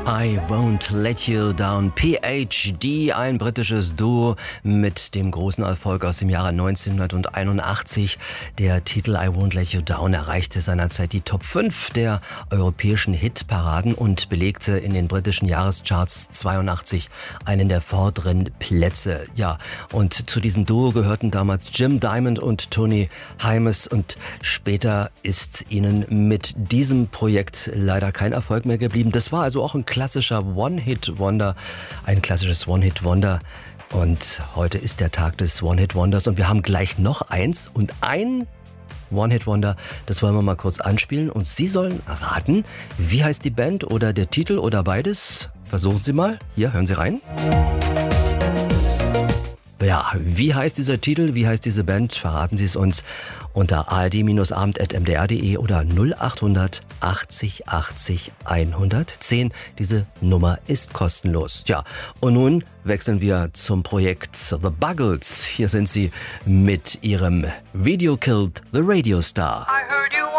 I Won't Let You Down. PhD, ein britisches Duo mit dem großen Erfolg aus dem Jahre 1981. Der Titel I Won't Let You Down erreichte seinerzeit die Top 5 der europäischen Hitparaden und belegte in den britischen Jahrescharts 82 einen der vorderen Plätze. Ja, und zu diesem Duo gehörten damals Jim Diamond und Tony Hymes und später ist ihnen mit diesem Projekt leider kein Erfolg mehr geblieben. Das war also auch ein klassischer One-Hit-Wonder, ein klassisches One-Hit-Wonder. Und heute ist der Tag des One-Hit-Wonders und wir haben gleich noch eins und ein One-Hit-Wonder, das wollen wir mal kurz anspielen und Sie sollen raten, wie heißt die Band oder der Titel oder beides? Versuchen Sie mal. Hier, hören Sie rein. Ja, wie heißt dieser Titel, wie heißt diese Band? Verraten Sie es uns unter ard-abend@mdr.de oder 0800 80 80 110. Diese Nummer ist kostenlos. Ja, und nun wechseln wir zum Projekt The Buggles. Hier sind sie mit ihrem Video Killed the Radio Star.